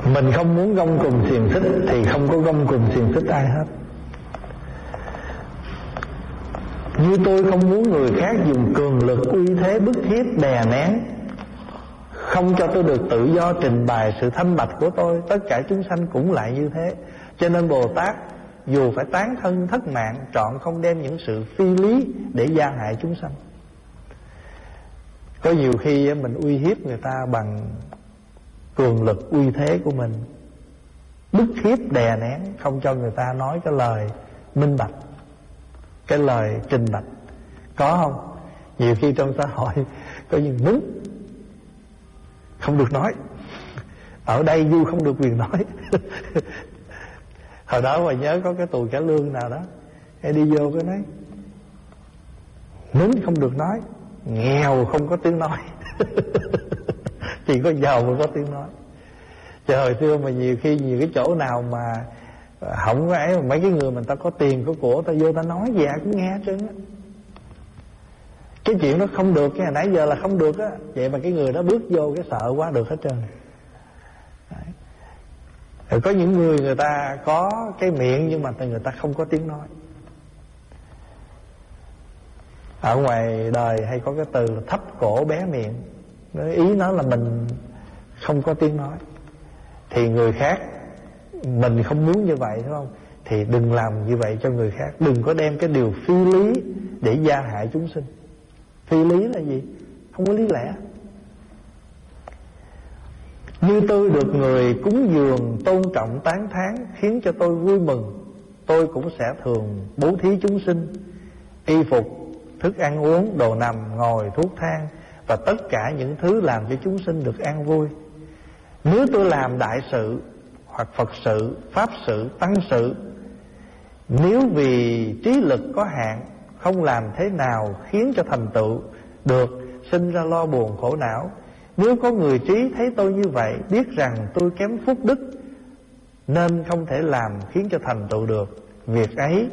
Mình không muốn gông cùng xiềng xích thì không có gông cùng xiềng xích ai hết. Như tôi không muốn người khác dùng cường lực, uy thế, bức hiếp, đè nén, không cho tôi được tự do trình bày sự thanh bạch của tôi. Tất cả chúng sanh cũng lại như thế. Cho nên Bồ Tát dù phải tán thân thất mạng, trọn không đem những sự phi lý để gia hại chúng sanh. Có nhiều khi mình uy hiếp người ta bằng cường lực uy thế của mình, bức hiếp đè nén, không cho người ta nói cái lời minh bạch, cái lời trình bạch. Có không? Nhiều khi trong xã hội có những đúng không được nói, ở đây Du không được quyền nói. Hồi đó mà nhớ có cái tù cải lương nào đó, hay đi vô cái nói nín không được nói, nghèo không có tiếng nói. Chỉ có giàu mới có tiếng nói. Trời, hồi xưa mà nhiều khi nhiều cái chỗ nào mà không có ấy, mấy cái người mà ta có tiền có của, ta vô ta nói gì ai cũng nghe hết trơn á. Cái chuyện đó không được, cái hồi nãy giờ là không được á. Vậy mà cái người đó bước vô cái sợ quá được hết trơn. Rồi có những người người ta có cái miệng nhưng mà người ta không có tiếng nói. Ở ngoài đời hay có cái từ là thấp cổ bé miệng. Ý nó là mình không có tiếng nói. Thì người khác, mình không muốn như vậy, đúng không? Thì đừng làm như vậy cho người khác. Đừng có đem cái điều phi lý để gia hại chúng sinh. Phi lý là gì? Không có lý lẽ. Như tôi được người cúng dường, tôn trọng, tán thán, khiến cho tôi vui mừng, tôi cũng sẽ thường bố thí chúng sinh y phục, thức ăn uống, đồ nằm, ngồi, thuốc thang và tất cả những thứ làm cho chúng sinh được an vui. Nếu tôi làm đại sự hoặc Phật sự, Pháp sự, Tăng sự, nếu vì trí lực có hạn, không làm thế nào khiến cho thành tựu được, sinh ra lo buồn khổ não. Nếu có người trí thấy tôi như vậy, biết rằng tôi kém phúc đức nên không thể làm khiến cho thành tựu được việc ấy,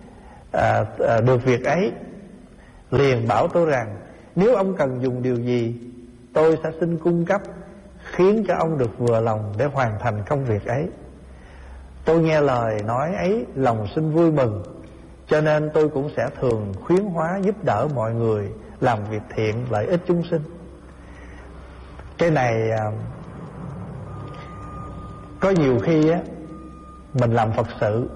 việc ấy, liền bảo tôi rằng nếu ông cần dùng điều gì, tôi sẽ xin cung cấp, khiến cho ông được vừa lòng để hoàn thành công việc ấy. Tôi nghe lời nói ấy, lòng sinh vui mừng, cho nên tôi cũng sẽ thường khuyến hóa giúp đỡ mọi người làm việc thiện lợi ích chúng sinh. Cái này có nhiều khi á, mình làm Phật sự.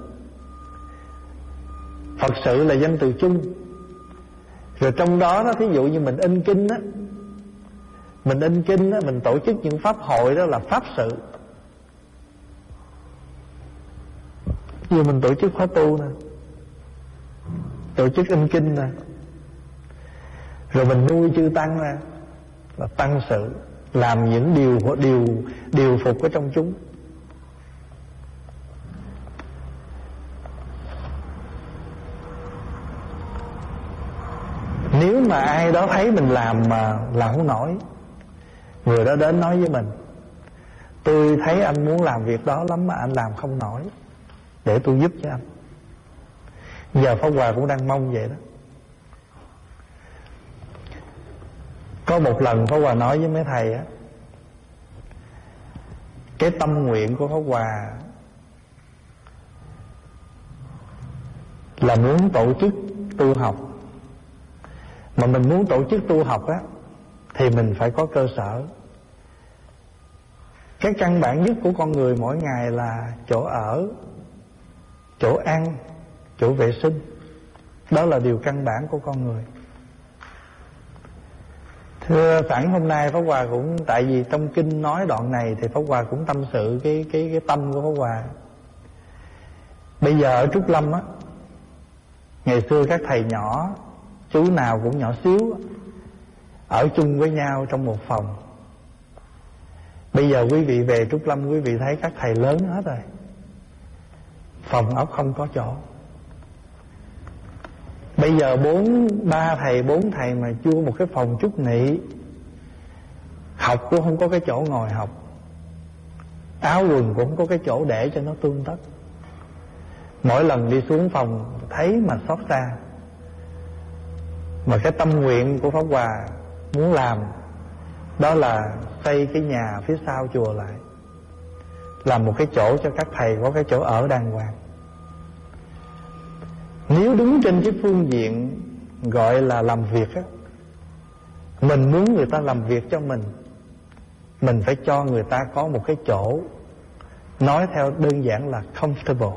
Phật sự là danh từ chung. Rồi trong đó thí dụ như mình in kinh á, mình tổ chức những pháp hội, đó là pháp sự. Như mình tổ chức khóa tu nè, tổ chức in kinh nè, rồi mình nuôi chư tăng nè, là tăng sự. Làm những điều phục ở trong chúng. Nếu mà ai đó thấy mình làm mà làm không nổi, người đó đến nói với mình: tôi thấy anh muốn làm việc đó lắm mà anh làm không nổi, để tôi giúp cho anh. Giờ Pháp Hòa cũng đang mong vậy đó. Có một lần Pháp Hòa nói với mấy thầy á, cái tâm nguyện của Pháp Hòa là muốn tổ chức tu học. Mà mình muốn tổ chức tu học á, thì mình phải có cơ sở. Cái căn bản nhất của con người mỗi ngày là chỗ ở, chỗ ăn, chỗ vệ sinh. Đó là điều căn bản của con người. Thưa, sẵn hôm nay Pháp Hòa cũng, tại vì trong kinh nói đoạn này thì Pháp Hòa cũng tâm sự cái tâm của Pháp Hòa. Bây giờ ở Trúc Lâm á, ngày xưa các thầy nhỏ, chú nào cũng nhỏ xíu, ở chung với nhau trong một phòng. Bây giờ quý vị về Trúc Lâm, quý vị thấy các thầy lớn hết rồi, phòng ốc không có chỗ. Bây giờ 3 thầy 4 thầy mà chưa một cái phòng chút nị, học cũng không có cái chỗ ngồi học, áo quần cũng không có cái chỗ để cho nó tươm tất. Mỗi lần đi xuống phòng thấy mà xót xa. Mà cái tâm nguyện của Pháp Hòa muốn làm đó là xây cái nhà phía sau chùa lại. làm một cái chỗ cho các thầy có cái chỗ ở đàng hoàng. Nếu đứng trên cái phương diện gọi là làm việc á, mình muốn người ta làm việc cho mình phải cho người ta có một cái chỗ, nói theo đơn giản là comfortable.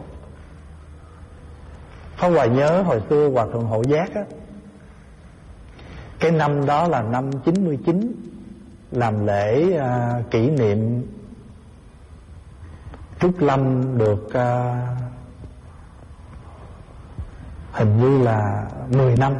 Pháp Hòa nhớ hồi xưa Hòa Thượng Hộ Giác á, cái năm đó là năm 99, làm lễ kỷ niệm Trúc Lâm được hình như là 10 năm.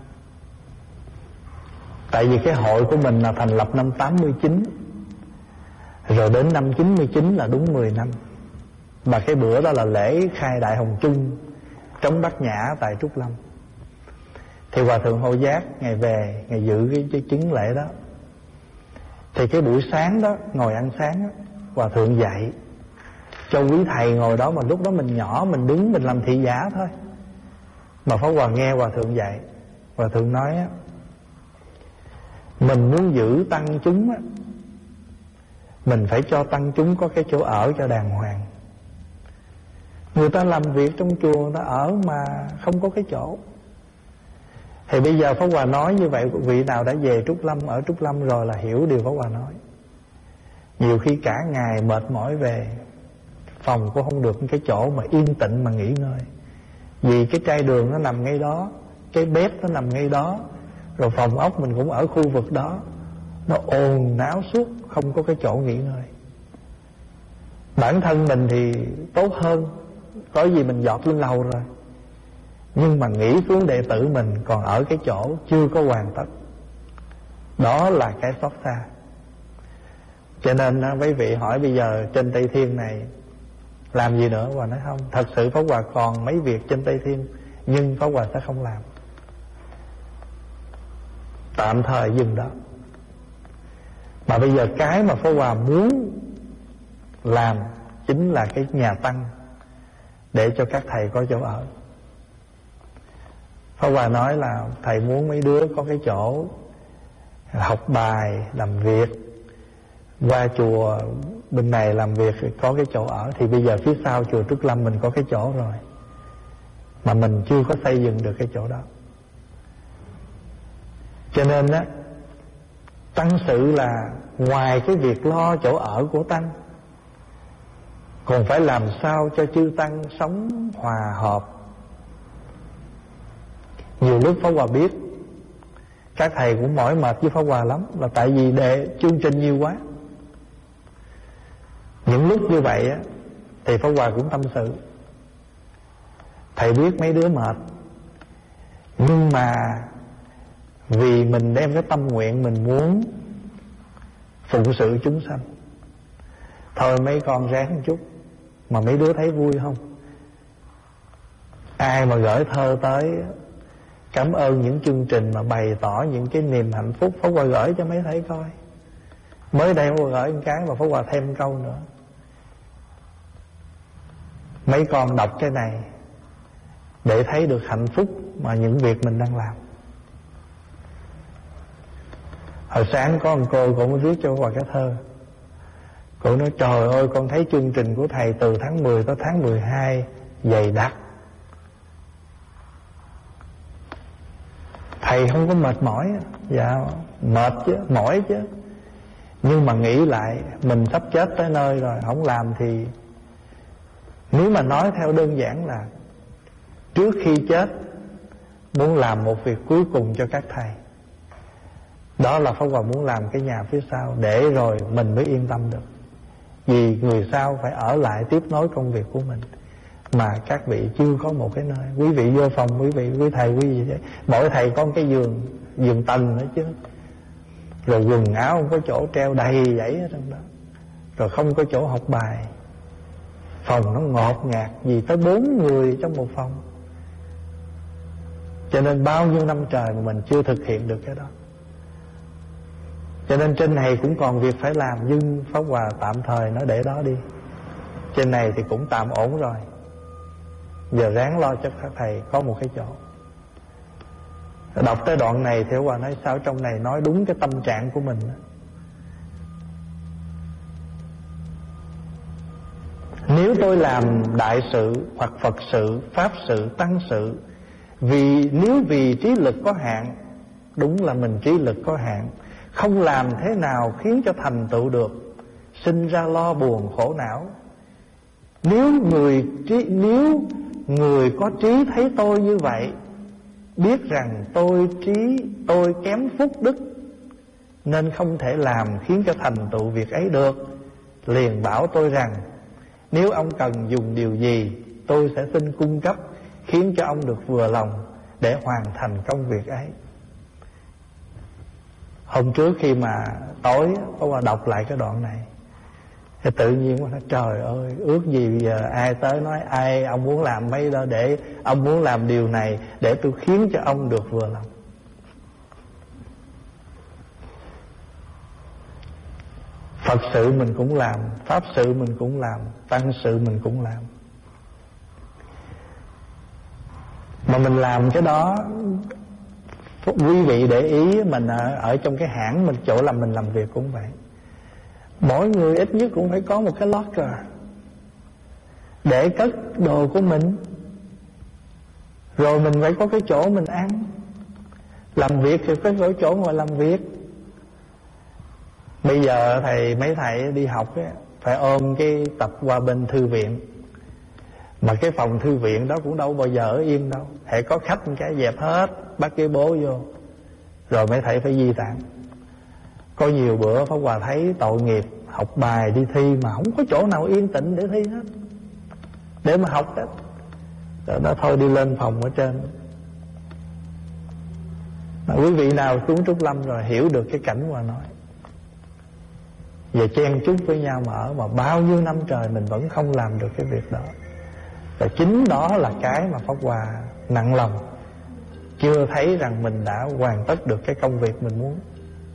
Tại vì cái hội của mình là thành lập năm 89, rồi đến năm 99 là đúng 10 năm. Và cái bữa đó là lễ khai Đại Hồng Chung trống Bát Nhã tại Trúc Lâm. Thì Hòa Thượng Hộ Giác ngày về, ngày dự cái chứng lễ đó. Thì cái buổi sáng đó, ngồi ăn sáng đó, Hòa Thượng dạy cho quý thầy ngồi đó. Mà lúc đó mình nhỏ, mình đứng mình làm thị giả thôi. Mà Pháp Hòa nghe Hòa Thượng dạy, Hòa Thượng nói á, mình muốn giữ tăng chúng á, mình phải cho tăng chúng có cái chỗ ở cho đàng hoàng. Người ta làm việc trong chùa, người ta ở mà không có cái chỗ. Thì bây giờ Pháp Hòa nói như vậy, vị nào đã về Trúc Lâm, ở Trúc Lâm rồi là hiểu điều Pháp Hòa nói. Nhiều khi cả ngày mệt mỏi về, phòng cũng không được cái chỗ mà yên tĩnh mà nghỉ ngơi. Vì cái chai đường nó nằm ngay đó, cái bếp nó nằm ngay đó, rồi phòng ốc mình cũng ở khu vực đó, nó ồn náo suốt, không có cái chỗ nghỉ ngơi. Bản thân mình thì tốt hơn, có gì mình dọt lên lầu rồi, nhưng mà nghĩ xuống đệ tử mình còn ở cái chỗ chưa có hoàn tất, đó là cái xót xa. Cho nên mấy vị hỏi bây giờ trên Tây Thiên này làm gì nữa? Hòa nói không, thật sự Pháp Hòa còn mấy việc trên Tây Thiên, nhưng Pháp Hòa sẽ không làm, tạm thời dừng đó. Mà bây giờ cái mà Pháp Hòa muốn làm chính là cái nhà tăng, để cho các thầy có chỗ ở. Pháp Hòa nói là thầy muốn mấy đứa có cái chỗ học bài, làm việc, qua chùa bên này làm việc có cái chỗ ở. Thì bây giờ phía sau chùa Trúc Lâm mình có cái chỗ rồi, mà mình chưa có xây dựng được cái chỗ đó. Cho nên á, tăng sự là ngoài cái việc lo chỗ ở của tăng, còn phải làm sao cho chư tăng sống hòa hợp. Nhiều lúc Pháp Hòa biết các thầy cũng mỏi mệt với Pháp Hòa lắm, là tại vì chương trình nhiều quá. Những lúc như vậy á, thì Pháp Hòa cũng tâm sự, thầy biết mấy đứa mệt, nhưng mà vì mình đem cái tâm nguyện mình muốn phụng sự chúng sanh, thôi mấy con ráng một chút. Mà mấy đứa thấy vui không? Ai mà gửi thơ tới cảm ơn những chương trình mà bày tỏ những cái niềm hạnh phúc, Pháp Hòa gửi cho mấy thầy coi. Mới đây Pháp Hòa gửi một cái mà Pháp Hòa thêm câu nữa, mấy con đọc cái này để thấy được hạnh phúc mà những việc mình đang làm. Hồi sáng có một cô cũng viết cho Pháp Hòa cái thơ. Cô nói trời ơi, con thấy chương trình của thầy từ tháng 10 tới tháng 12 dày đặc. Thầy không có mệt mỏi. Dạ mệt chứ, mỏi chứ, nhưng mà nghĩ lại mình sắp chết tới nơi rồi, không làm thì, nếu mà nói theo đơn giản là trước khi chết muốn làm một việc cuối cùng cho các thầy. Đó là Pháp Hòa muốn làm cái nhà phía sau, để rồi mình mới yên tâm được. Vì người sau phải ở lại tiếp nối công việc của mình, mà các vị chưa có một cái nơi. Quý vị vô phòng, quý thầy quý vị vậy, mỗi thầy có một cái giường tầng nữa chứ, rồi quần áo không có chỗ treo đầy dãy ở trong đó, rồi không có chỗ học bài, phòng nó ngột ngạt vì tới 4 người trong một phòng. Cho nên bao nhiêu năm trời mà mình chưa thực hiện được cái đó. Cho nên trên này cũng còn việc phải làm, nhưng Pháp Hòa tạm thời nó để đó đi. Trên này thì cũng tạm ổn rồi, giờ ráng lo cho các thầy có một cái chỗ. Đọc tới đoạn này thì Pháp Hòa nói sao trong này nói đúng cái tâm trạng của mình. Nếu tôi làm đại sự hoặc Phật sự, Pháp sự, Tăng sự, nếu vì trí lực có hạn, đúng là mình trí lực có hạn, không làm thế nào khiến cho thành tựu được, sinh ra lo buồn khổ não. Nếu người có trí thấy tôi như vậy, biết rằng tôi kém phúc đức, nên không thể làm khiến cho thành tựu việc ấy được, liền bảo tôi rằng nếu ông cần dùng điều gì, tôi sẽ xin cung cấp, khiến cho ông được vừa lòng để hoàn thành công việc ấy. Hôm trước khi mà tối có qua đọc lại cái đoạn này, thì tự nhiên nó nói trời ơi, ước gì bây giờ ai tới nói ai ông muốn làm mấy đó, để ông muốn làm điều này để tôi khiến cho ông được vừa lòng. Phật sự mình cũng làm, Pháp sự mình cũng làm, Tăng sự mình cũng làm. Mà mình làm cái đó, quý vị để ý, mình ở trong cái hãng mình, chỗ làm mình làm việc cũng vậy. Mỗi người ít nhất cũng phải có một cái locker để cất đồ của mình. Rồi mình phải có cái chỗ mình ăn. Làm việc thì có chỗ ngồi làm việc. Bây giờ mấy thầy đi học ấy, phải ôm cái tập qua bên thư viện. Mà cái phòng thư viện đó cũng đâu bao giờ ở yên đâu. Hễ có khách một cái dẹp hết, bắt cái bố vô. Rồi mấy thầy phải di tản. Có nhiều bữa Pháp Hòa thấy tội nghiệp, học bài đi thi mà không có chỗ nào yên tĩnh để thi hết, để mà học hết. Rồi đó thôi đi lên phòng ở trên. Mà quý vị nào xuống Trúc Lâm rồi hiểu được cái cảnh Hòa nói. Về chen chúc với nhau mà ở, mà bao nhiêu năm trời mình vẫn không làm được cái việc đó. Và chính đó là cái mà Pháp Hòa nặng lòng, chưa thấy rằng mình đã hoàn tất được cái công việc mình muốn.